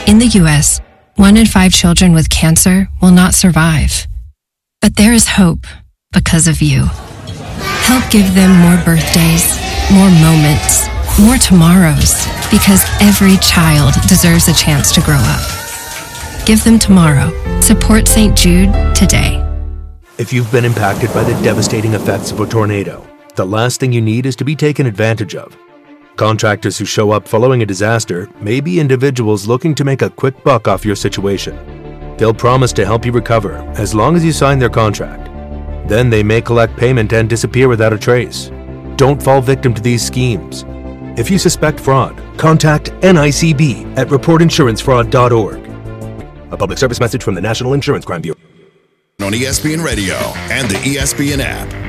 In the U.S., 1 in 5 children with cancer will not survive. But there is hope because of you. Help give them more birthdays, more moments, more tomorrows, because every child deserves a chance to grow up. Give them tomorrow. Support St. Jude today. If you've been impacted by the devastating effects of a tornado, the last thing you need is to be taken advantage of. Contractors who show up following a disaster may be individuals looking to make a quick buck off your situation. They'll promise to help you recover as long as you sign their contract. Then they may collect payment and disappear without a trace. Don't fall victim to these schemes. If you suspect fraud, contact NICB at reportinsurancefraud.org. A public service message from the National Insurance Crime Bureau. On ESPN Radio and the ESPN app.